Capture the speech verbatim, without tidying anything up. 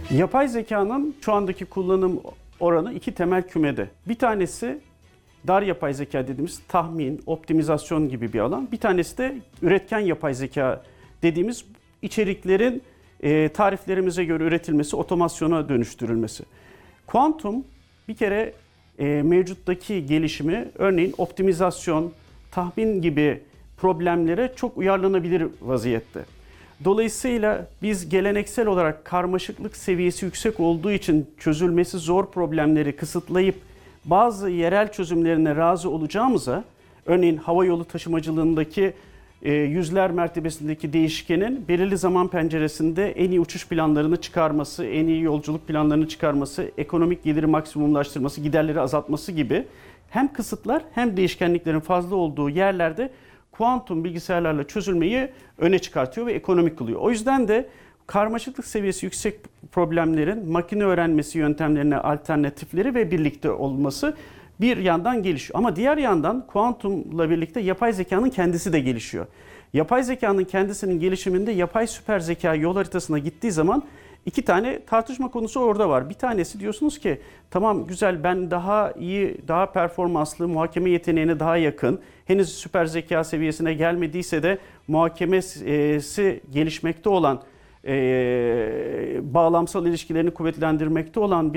Yapay zekanın şu andaki kullanım oranı iki temel kümede. Bir tanesi dar yapay zeka dediğimiz tahmin, optimizasyon gibi bir alan. Bir tanesi de üretken yapay zeka dediğimiz içeriklerin e, tariflerimize göre üretilmesi, otomasyona dönüştürülmesi. Kuantum bir kere e, mevcuttaki gelişimi, örneğin optimizasyon, tahmin gibi problemlere çok uyarlanabilir vaziyette. Dolayısıyla biz geleneksel olarak karmaşıklık seviyesi yüksek olduğu için çözülmesi zor problemleri kısıtlayıp bazı yerel çözümlerine razı olacağımıza, örneğin havayolu taşımacılığındaki e, yüzler mertebesindeki değişkenin belirli zaman penceresinde en iyi uçuş planlarını çıkarması, en iyi yolculuk planlarını çıkarması, ekonomik geliri maksimumlaştırması, giderleri azaltması gibi hem kısıtlar hem değişkenliklerin fazla olduğu yerlerde kuantum bilgisayarlarla çözülmeyi öne çıkartıyor ve ekonomik kılıyor. O yüzden de karmaşıklık seviyesi yüksek problemlerin makine öğrenmesi yöntemlerine alternatifleri ve birlikte olması bir yandan gelişiyor. Ama diğer yandan kuantumla birlikte yapay zekanın kendisi de gelişiyor. Yapay zekanın kendisinin gelişiminde yapay süper zeka yol haritasına gittiği zaman iki tane tartışma konusu orada var. Bir tanesi diyorsunuz ki tamam güzel, ben daha iyi, daha performanslı, muhakeme yeteneğine daha yakın, henüz süper zeka seviyesine gelmediyse de muhakemesi gelişmekte olan, e, bağlamsal ilişkilerini kuvvetlendirmekte olan bir